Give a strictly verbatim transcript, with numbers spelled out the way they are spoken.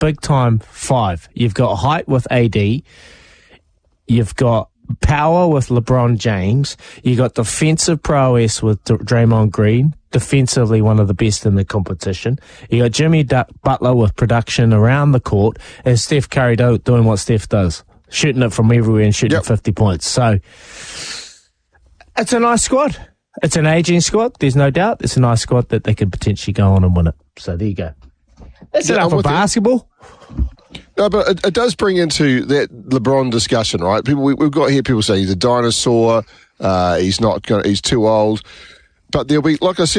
big-time five. You've got height with A D. You've got power with LeBron James. You got defensive prowess with D- Draymond Green, defensively one of the best in the competition. You got Jimmy D- Butler with production around the court, and Steph Curry do- doing what Steph does, shooting it from everywhere and shooting yep. fifty points. So it's a nice squad. It's an aging squad, there's no doubt. It's a nice squad that they could potentially go on and win it. So there you go. That's yeah, enough of basketball. You. No, but it, it does bring into that LeBron discussion, right? People, we, we've got here people say he's a dinosaur, uh, he's not gonna, he's too old. But there'll be, like I said,